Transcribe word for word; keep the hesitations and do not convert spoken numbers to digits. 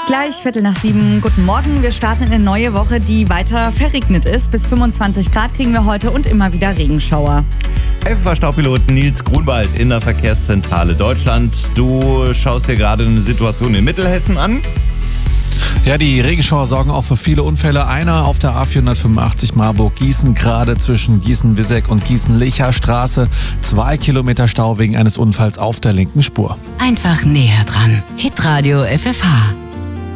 Gleich Viertel nach sieben. Guten Morgen. Wir starten in eine neue Woche, die weiter verregnet ist. Bis fünfundzwanzig Grad kriegen wir heute und immer wieder Regenschauer. F V V-Staupilot Nils Grunwald in der Verkehrszentrale Deutschland. Du schaust dir gerade eine Situation in Mittelhessen an. Ja, die Regenschauer sorgen auch für viele Unfälle. Einer auf der A vierhundertfünfundachtzig Marburg-Gießen, gerade zwischen Gießen-Wisseck und Gießen-Licher Straße. Zwei Kilometer Stau wegen eines Unfalls auf der linken Spur. Einfach näher dran. Hitradio F F H.